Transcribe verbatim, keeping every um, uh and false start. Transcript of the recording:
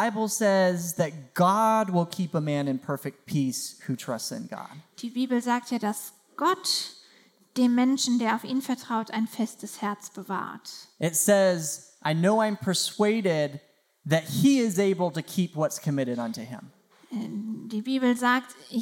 Bible says that God will keep a man in perfect peace who trusts in God. Die Bibel sagt ja, dass Gott dem Menschen, der auf ihn vertraut, ein festes Herz bewahrt. It says, I know I'm persuaded that he is able to keep what's committed unto him. Die Bibel sagt, ich